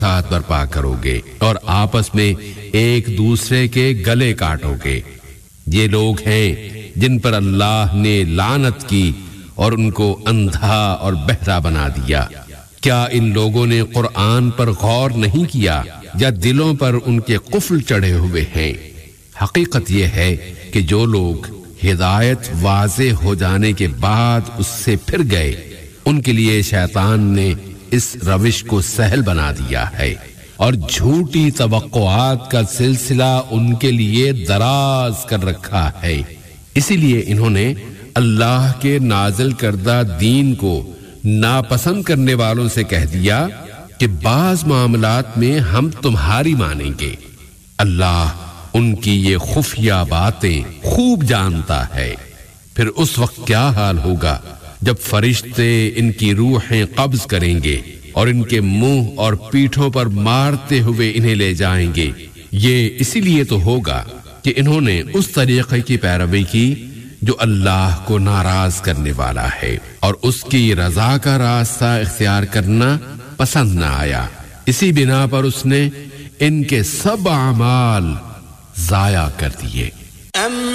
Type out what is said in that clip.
ساتھ برپا کرو گے اور آپس میں ایک دوسرے کے گلے کاٹو گے۔ یہ لوگ ہیں جن پر اللہ نے لعنت کی اور ان کو اندھا اور بہرا بنا دیا۔ کیا ان لوگوں نے قرآن پر غور نہیں کیا یا دلوں پر ان کے قفل چڑھے ہوئے ہیں؟ حقیقت یہ ہے کہ جو لوگ ہدایت واضح ہو جانے کے بعد اس سے پھر گئے، ان کے لیے شیطان نے اس روش کو سہل بنا دیا ہے اور جھوٹی توقعات کا سلسلہ ان کے لیے دراز کر رکھا ہے۔ اسی لیے انہوں نے اللہ کے نازل کردہ دین کو ناپسند کرنے والوں سے کہہ دیا کہ بعض معاملات میں ہم تمہاری مانیں گے۔ اللہ ان کی یہ خفیہ باتیں خوب جانتا ہے۔ پھر اس وقت کیا حال ہوگا جب فرشتے ان کی روحیں قبض کریں گے اور ان کے منہ اور پیٹھوں پر مارتے ہوئے انہیں لے جائیں گے۔ یہ اسی لیے تو ہوگا کہ انہوں نے اس طریقے کی پیروی کی جو اللہ کو ناراض کرنے والا ہے اور اس کی رضا کا راستہ اختیار کرنا پسند نہ آیا۔ اسی بنا پر اس نے ان کے سب اعمال ضائع کر دیے۔